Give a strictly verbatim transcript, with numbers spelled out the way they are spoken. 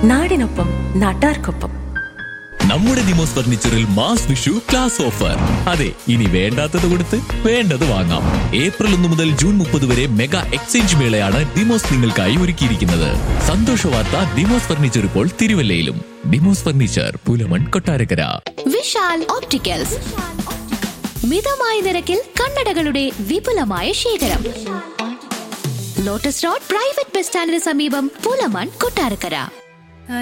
നാടിനൊപ്പം നാട്ടാർക്കൊപ്പം. നമ്മുടെ Demos ഫർണിച്ചറിൽ mass Vishu class offer. അതെ, ഇനി വേണ്ടാത്തത് കൊടുത്ത് വേണ്ടത് വാങ്ങാം. ഏപ്രിൽ ഒന്ന് മുതൽ ജൂൺ മുപ്പത് വരെ മെഗാ എക്സ്ചേഞ്ച് മേളയാണ് ദിമോസ് നിങ്ങൾക്കായി ഒരുക്കിയിരിക്കുന്നത്. സന്തോഷ വാർത്ത, ദിമോസ് ഫർണിച്ചർ ഇപ്പോൾ തിരുവല്ലയിലും. ദിമോസ് ഫർണിച്ചർ, പുലമൺ, കൊട്ടാരക്കര. വിശാൽ ഓപ്റ്റിക്കൽസ്, മിതമായ നിരക്കിൽ കണ്ണടകളുടെ വിപുലമായ ശേഖരം. ലോട്ടസ് റോഡ് പ്രൈവറ്റ് ബസ് സ്റ്റാൻഡിന് സമീപം, പുലമൺ, കൊട്ടാരക്കര.